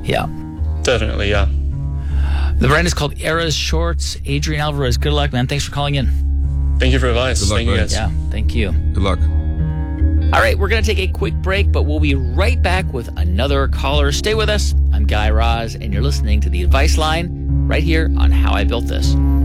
Yeah. Definitely, yeah. The brand is called Eras Shorts. Adrian Alvarez, good luck, man. Thanks for calling in. Thank you for advice. Good luck, Thank you, buddy. guys. Yeah, thank you. Good luck. All right, we're going to take a quick break, but we'll be right back with another caller. Stay with us. I'm Guy Raz, and you're listening to The Advice Line right here on How I Built This.